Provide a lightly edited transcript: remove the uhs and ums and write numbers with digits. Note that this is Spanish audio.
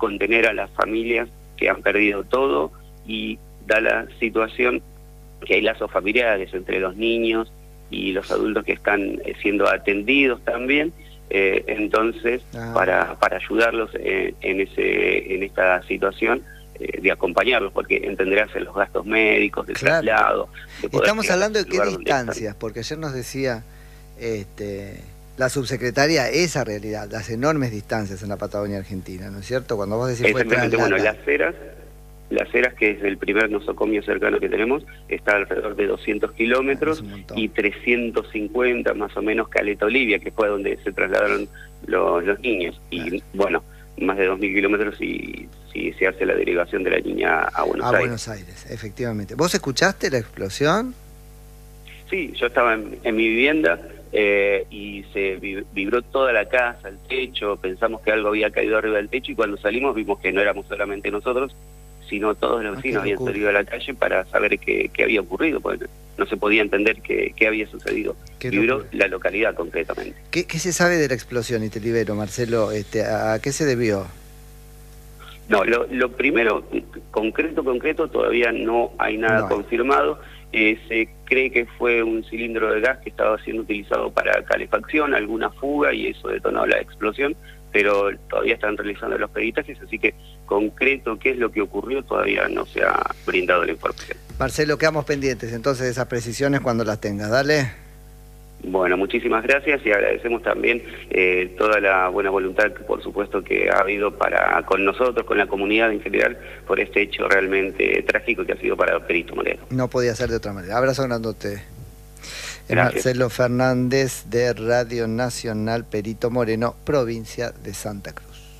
contener a las familias que han perdido todo, y da la situación que hay lazos familiares entre los niños y los adultos que están siendo atendidos también. Entonces, para ayudarlos en esta situación, de acompañarlos, porque entenderás en los gastos médicos, de traslado. Estamos hablando de qué distancias, porque ayer nos decía la subsecretaria esa realidad, las enormes distancias en la Patagonia Argentina, ¿no es cierto? Cuando vos decís exactamente, bueno, Las Heras, que es el primer nosocomio cercano que tenemos, está alrededor de 200 kilómetros, y 350 más o menos Caleta Olivia, que fue donde se trasladaron los niños. Y bueno, más de 2.000 kilómetros si se hace la derivación de la niña a Buenos Aires. Buenos Aires, efectivamente. ¿Vos escuchaste la explosión? Sí, yo estaba en mi vivienda y se vibró toda la casa, el techo, pensamos que algo había caído arriba del techo, y cuando salimos vimos que no éramos solamente nosotros, sino todos los vecinos habían salido a la calle para saber qué había ocurrido, porque no se podía entender qué había sucedido. Vibró la localidad concretamente. ¿Qué se sabe de la explosión? Y te libero, Marcelo, ¿a qué se debió? No, lo primero, concreto, todavía no hay nada confirmado. Se cree que fue un cilindro de gas que estaba siendo utilizado para calefacción, alguna fuga, y eso detonó la explosión, pero todavía están realizando los peritajes, así que concreto qué es lo que ocurrió todavía no se ha brindado la información. Marcelo, quedamos pendientes entonces de esas precisiones cuando las tengas, dale. Bueno, muchísimas gracias, y agradecemos también toda la buena voluntad que por supuesto que ha habido con nosotros, con la comunidad en general, por este hecho realmente trágico que ha sido para Perito Moreno. No podía ser de otra manera. Abrazo grandote. Gracias. Marcelo Fernández, de Radio Nacional Perito Moreno, provincia de Santa Cruz.